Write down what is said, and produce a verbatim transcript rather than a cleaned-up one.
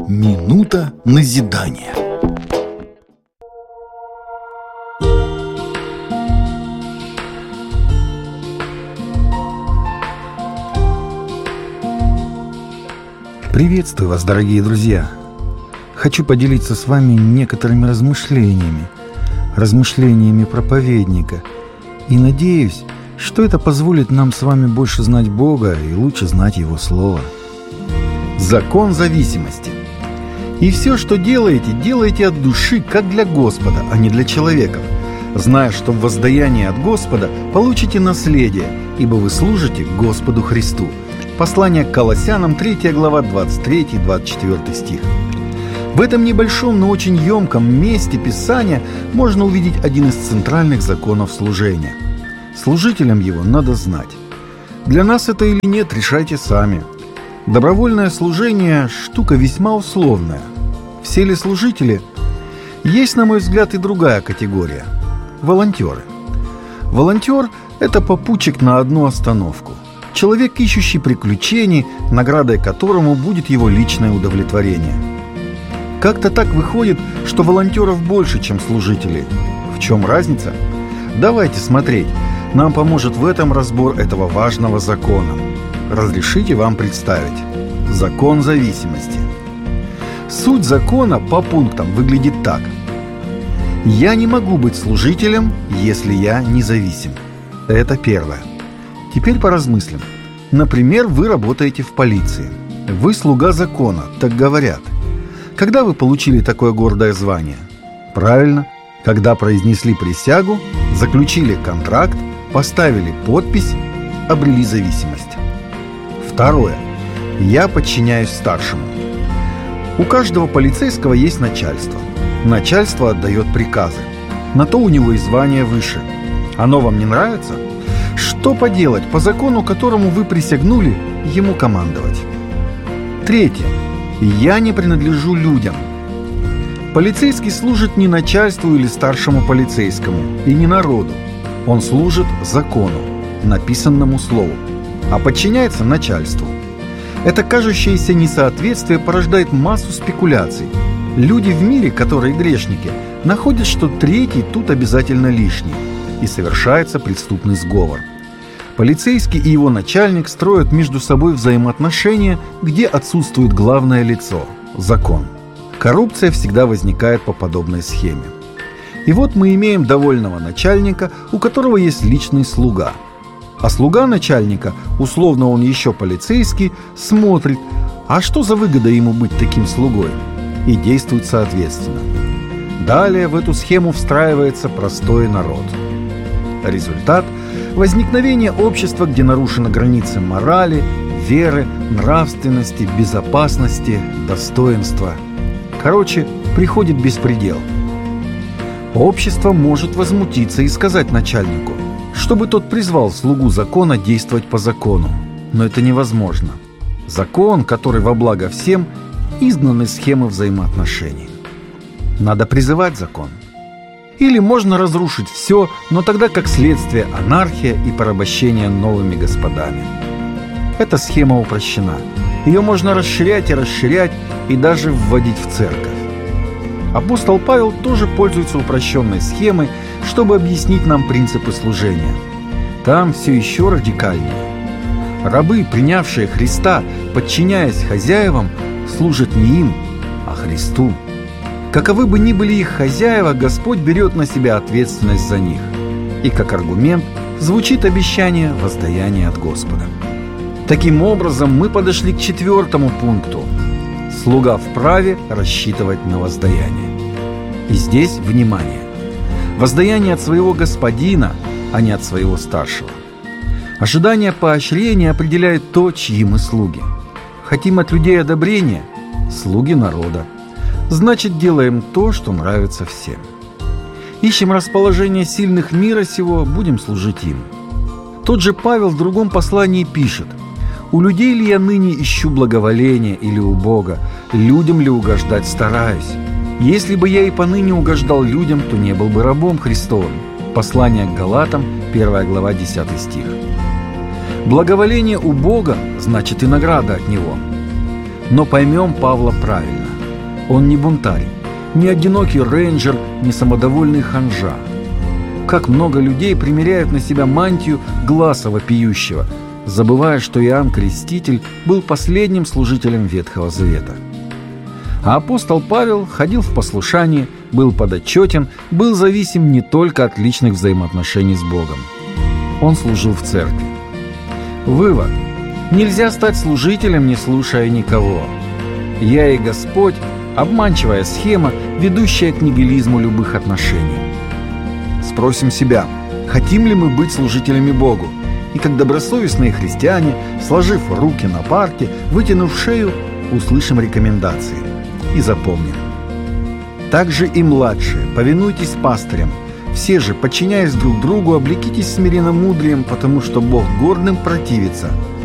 Минута назидания. Приветствую вас, дорогие друзья! Хочу поделиться с вами некоторыми размышлениями, размышлениями проповедника, и надеюсь, что это позволит нам с вами больше знать Бога и лучше знать Его Слово. Закон зависимости. И все, что делаете, делайте от души, как для Господа, а не для человеков, зная, что в воздаянии от Господа получите наследие, ибо вы служите Господу Христу. Послание к Колоссянам, третья глава, двадцать третий двадцать четвёртый стих. В этом небольшом, но очень емком месте Писания можно увидеть один из центральных законов служения. Служителям его надо знать. Для нас это или нет, решайте сами. Добровольное служение – штука весьма условная. Все ли служители? Есть, на мой взгляд, и другая категория – волонтеры. Волонтер – это попутчик на одну остановку. Человек, ищущий приключений, наградой которому будет его личное удовлетворение. Как-то так выходит, что волонтеров больше, чем служителей. В чем разница? Давайте смотреть. Нам поможет в этом разбор этого важного закона. Разрешите вам представить. Закон зависимости. Суть закона по пунктам выглядит так. Я не могу быть служителем, если я независим. Это первое. Теперь поразмыслим. Например, вы работаете в полиции. Вы слуга закона, так говорят. Когда вы получили такое гордое звание? Правильно, когда произнесли присягу, заключили контракт, поставили подпись, обрели зависимость. Второе. Я подчиняюсь старшему. У каждого полицейского есть начальство. Начальство отдает приказы. На то у него и звание выше. Оно вам не нравится? Что поделать, по закону, которому вы присягнули, ему командовать? Третье. Я не принадлежу людям. Полицейский служит не начальству или старшему полицейскому, и не народу. Он служит закону, написанному слову, а подчиняется начальству. Это кажущееся несоответствие порождает массу спекуляций. Люди в мире, которые грешники, находят, что третий тут обязательно лишний, и совершается преступный сговор. Полицейский и его начальник строят между собой взаимоотношения, где отсутствует главное лицо – закон. Коррупция всегда возникает по подобной схеме. И вот мы имеем довольного начальника, у которого есть личный слуга. А слуга начальника, условно он еще полицейский, смотрит, а что за выгода ему быть таким слугой, и действует соответственно. Далее в эту схему встраивается простой народ. Результат – возникновение общества, где нарушены границы морали, веры, нравственности, безопасности, достоинства. Короче, приходит беспредел. Общество может возмутиться и сказать начальнику, чтобы тот призвал слугу закона действовать по закону. Но это невозможно. Закон, который во благо всем, изгнан из схемы взаимоотношений. Надо призывать закон. Или можно разрушить все, но тогда как следствие анархия и порабощение новыми господами. Эта схема упрощена. Ее можно расширять и расширять, и даже вводить в церковь. Апостол Павел тоже пользуется упрощенной схемой, чтобы объяснить нам принципы служения. Там все еще радикальнее. Рабы, принявшие Христа, подчиняясь хозяевам, служат не им, а Христу. Каковы бы ни были их хозяева, Господь берет на себя ответственность за них. И как аргумент звучит обещание воздаяния от Господа. Таким образом, мы подошли к четвертому пункту. Слуга вправе рассчитывать на воздаяние. И здесь внимание. Воздаяние от своего господина, а не от своего старшего. Ожидание поощрения определяет то, чьи мы слуги. Хотим от людей одобрения – слуги народа. Значит, делаем то, что нравится всем. Ищем расположение сильных мира сего, будем служить им. Тот же Павел в другом послании пишет: «У людей ли я ныне ищу благоволения или у Бога? Людям ли угождать стараюсь? Если бы я и поныне угождал людям, то не был бы рабом Христовым». Послание к Галатам, первая глава, десятый стих. Благоволение у Бога значит и награда от Него. Но поймем Павла правильно. Он не бунтарь, не одинокий рейнджер, не самодовольный ханжа. Как много людей примеряют на себя мантию гласа вопиющего, забывая, что Иоанн Креститель был последним служителем Ветхого Завета. А апостол Павел ходил в послушании, был подотчетен, был зависим не только от личных взаимоотношений с Богом. Он служил в церкви. Вывод. Нельзя стать служителем, не слушая никого. «Я и Господь» – обманчивая схема, ведущая к нигилизму любых отношений. Спросим себя, хотим ли мы быть служителями Богу? И как добросовестные христиане, сложив руки на парте, вытянув шею, услышим рекомендации. И запомним. Также и младшие, повинуйтесь пастырям. Все же, подчиняясь друг другу, облекитесь смиренномудрием, потому что Бог гордым противится,